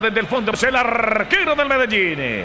Desde el fondo es el arquero del Medellín.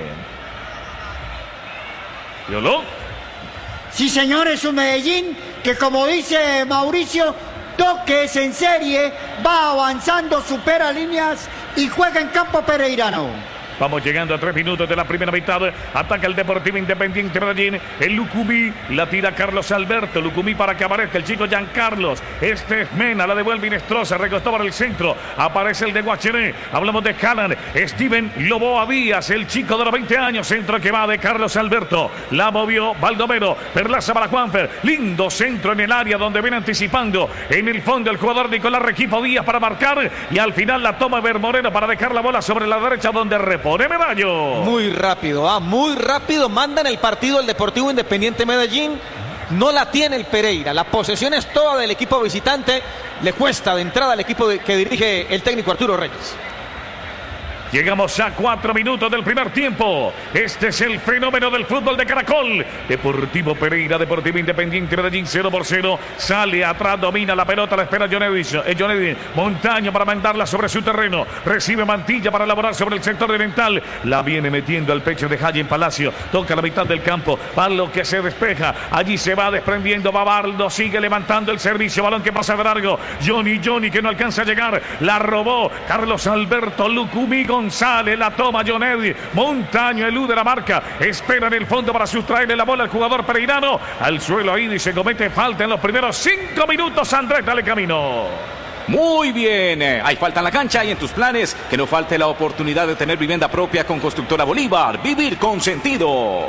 ¿Violó? Sí, señor, es un Medellín que, como dice Mauricio, toques en serie, va avanzando, supera líneas y juega en campo pereirano. Vamos llegando a 3 minutos de la primera mitad. Ataca el Deportivo Independiente Medellín. El Lucumí la tira Carlos Alberto. Lucumí para que aparezca el chico Giancarlos. Este es Mena, la devuelve Inestrosa. Recostó para el centro. Aparece el de Guachené. Hablamos de Haaland. Steven Loboa Díaz, el chico de los 20 años. Centro que va de Carlos Alberto. La movió Baldomero. Perlaza para Juanfer. Lindo centro en el área donde viene anticipando. En el fondo el jugador Nicolás Requifo Díaz para marcar. Y al final la toma Eber Moreno para dejar la bola sobre la derecha donde repone Medallo. Muy rápido, muy rápido. Manda en el partido el Deportivo Independiente Medellín. No la tiene el Pereira. La posesión es toda del equipo visitante. Le cuesta de entrada al equipo que dirige el técnico Arturo Reyes. Llegamos a 4 minutos del primer tiempo. Este es el fenómeno del fútbol de Caracol. Deportivo Pereira, Deportivo Independiente Medellín 0-0. Sale atrás, domina la pelota, la espera John Edwin. Montaño para mandarla sobre su terreno. Recibe Mantilla para elaborar sobre el sector oriental. La viene metiendo al pecho de Jayen Palacio. Toca la mitad del campo. Palo que se despeja. Allí se va desprendiendo Babardo. Sigue levantando el servicio. Balón que pasa de largo. Johnny que no alcanza a llegar. La robó Carlos Alberto. Lucumí González, la toma John Edwin. Montaño elude la marca. Espera en el fondo para sustraerle la bola al jugador pereirano. Al suelo ahí y se comete falta en los primeros 5 minutos. Andrés, dale camino. Muy bien, hay falta en la cancha y en tus planes que no falte la oportunidad de tener vivienda propia con Constructora Bolívar. Vivir con sentido.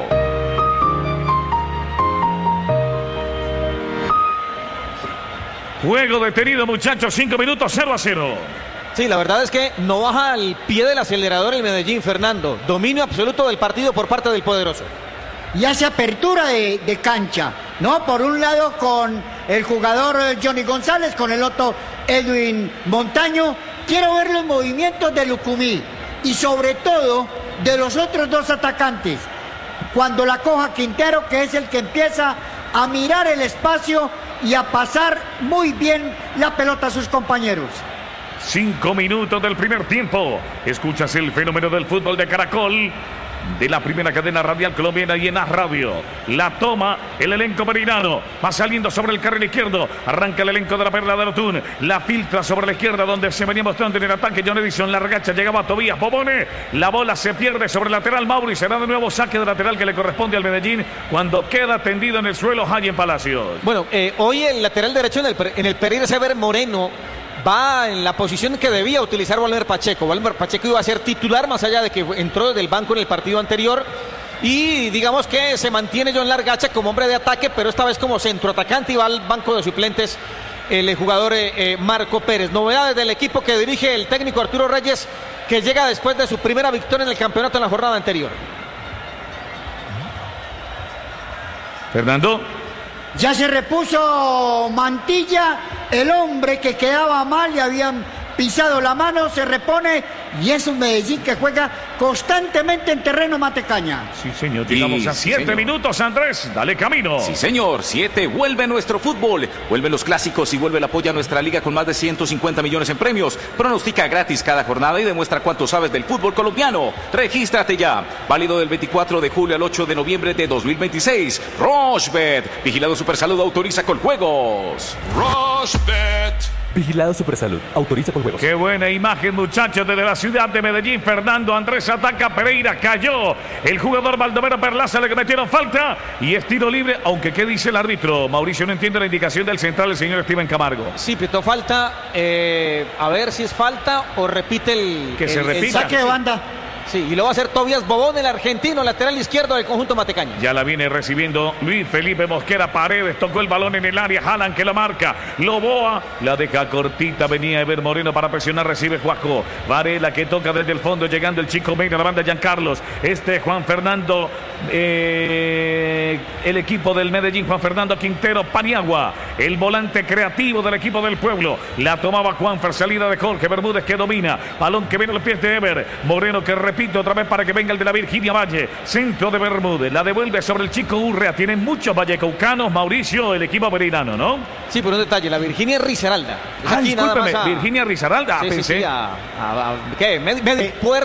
Juego detenido, muchachos. 5 minutos, 0-0. Sí, la verdad es que no baja al pie del acelerador el Medellín, Fernando. Dominio absoluto del partido por parte del poderoso. Y hace apertura de cancha, ¿no? Por un lado con el jugador Johnny González, con el otro Edwin Montaño. Quiero ver los movimientos de Lucumí y sobre todo de los otros dos atacantes. Cuando la coja Quintero, que es el que empieza a mirar el espacio y a pasar muy bien la pelota a sus compañeros. 5 minutos del primer tiempo. Escuchas el fenómeno del fútbol de Caracol, de la primera cadena radial colombiana y en Haz Radio. La toma el elenco pereirano. Va saliendo sobre el carril izquierdo. Arranca el elenco de la Perla de Otún. La filtra sobre la izquierda donde se venía mostrando en el ataque John Edison. La regacha llegaba a Tobías Bobone. La bola se pierde sobre el lateral Mauri. Será de nuevo saque de lateral que le corresponde al Medellín cuando queda tendido en el suelo Jayen Palacios. Bueno, hoy el lateral derecho en el Pereira es Eber Moreno. Va en la posición que debía utilizar Walmer Pacheco. Walmer Pacheco iba a ser titular más allá de que entró desde el banco en el partido anterior. Y digamos que se mantiene John Largacha como hombre de ataque, pero esta vez como centroatacante y va al banco de suplentes el jugador Marco Pérez. Novedades del equipo que dirige el técnico Arturo Reyes, que llega después de su primera victoria en el campeonato en la jornada anterior. Fernando. Ya se repuso Mantilla, el hombre que quedaba mal, le habían pisado la mano, se repone y es un Medellín que juega constantemente en terreno matecaña. Sí, señor, llegamos a 7 minutos, Andrés, dale camino. Sí, señor, 7, vuelve nuestro fútbol, vuelven los clásicos y vuelve el apoyo a nuestra liga con más de 150 millones en premios. Pronostica gratis cada jornada y demuestra cuánto sabes del fútbol colombiano. Regístrate ya, válido del 24 de julio al 8 de noviembre de 2026. Rochebet, Vigilado Supersalud, autoriza con juegos. Rochebet. Vigilado Supersalud, autoriza por juegos. Qué buena imagen, muchachos, desde la ciudad de Medellín. Fernando Andrés ataca, Pereira cayó. El jugador Baldomero Perlaza le cometieron falta y es tiro libre, aunque ¿qué dice el árbitro? Mauricio no entiende la indicación del central, el señor Steven Camargo. Sí, pitó falta, a ver si es falta o repite el saque de banda. Sí, y lo va a hacer Tobías Bobón, el argentino, lateral izquierdo del conjunto matecaño. Ya la viene recibiendo Luis Felipe Mosquera Paredes, tocó el balón en el área, Haaland que la marca, Loboa, la deja cortita, venía Eber Moreno para presionar, recibe Juaco, Varela que toca desde el fondo, llegando el chico Mena, la banda Giancarlos, Juan Fernando, el equipo del Medellín, Juan Fernando Quintero Paniagua, el volante creativo del equipo del pueblo, la tomaba Juanfer, salida de Jorge Bermúdez que domina, balón que viene a los pies de Eber, Moreno que repite otra vez para que venga el de la Virginia Valle, centro de Bermúdez, la devuelve sobre el chico Urrea, tienen muchos vallecaucanos, Mauricio, el equipo pereirano, ¿no? Sí, pero un detalle, la Virginia Risaralda. Discúlpeme, Virginia Risaralda, sí, pensé. ¿qué? Puerto